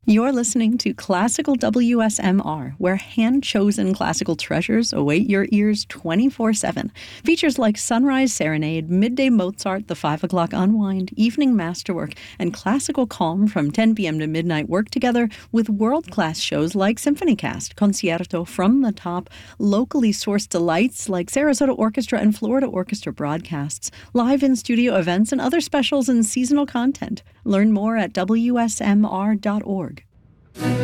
You're listening to Classical WSMR, where hand-chosen classical treasures await your ears 24/7. Features like Sunrise Serenade, Midday Mozart, The 5 O'Clock Unwind, Evening Masterwork, and Classical Calm from 10 p.m. to midnight work together with world-class shows like SymphonyCast, Concierto from the Top, locally sourced delights like Sarasota Orchestra and Florida Orchestra broadcasts, live in-studio events, and other specials and seasonal content. Learn more at WSMR.org.